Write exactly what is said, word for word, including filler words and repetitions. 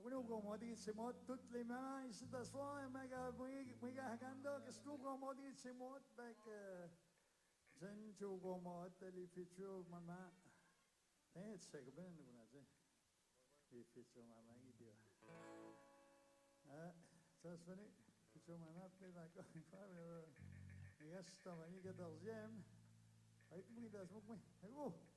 Ako mo di simot tut lima ici d'asseoir mega mega haganda que stu mo di simot avec jen chu mo les futurs maman eh c'est que ben nous là les futurs maman idiot ah ça se fait futurs maman peut d'accord une fois mais reste dans la quatorzième avec moi dans ce moment